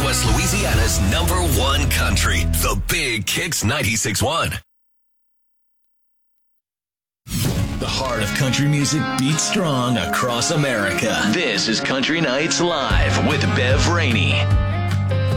Northwest Louisiana's #1 country, The Big Kicks 96.1. The heart of country music beats strong across America. This is Country Nights Live with Bev Rainey.